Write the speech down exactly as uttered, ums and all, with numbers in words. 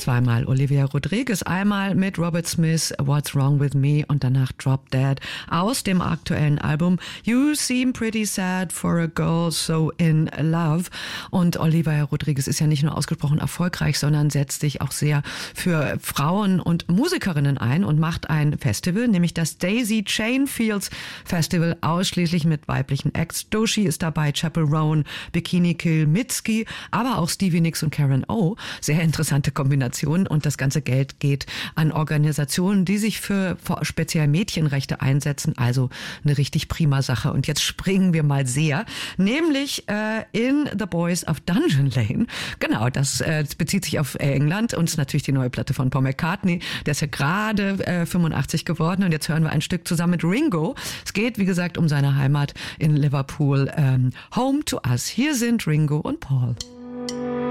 Zweimal Olivia Rodriguez, einmal mit Robert Smith, What's Wrong With Me und danach Drop Dead aus dem aktuellen Album You Seem Pretty Sad for a Girl So In Love. Und Olivia Rodriguez ist ja nicht nur ausgesprochen erfolgreich, sondern setzt sich auch sehr für Frauen und Musikerinnen ein und macht ein Festival, nämlich das Daisy Chain Fields Festival, ausschließlich mit weiblichen Acts. Doechii ist dabei, Chappell Roan, Bikini Kill, Mitski, aber auch Stevie Nicks und Karen O. Sehr interessante Kombination. Und das ganze Geld geht an Organisationen, die sich für speziell Mädchenrechte einsetzen. Also eine richtig prima Sache. Und jetzt springen wir mal sehr, nämlich äh, in The Boys of Dungeon Lane. Genau, das äh, bezieht sich auf England und ist natürlich die neue Platte von Paul McCartney. Der ist ja gerade äh, fünfundachtzig geworden und jetzt hören wir ein Stück zusammen mit Ringo. Es geht, wie gesagt, um seine Heimat in Liverpool. Ähm, Home to Us. Hier sind Ringo und Paul.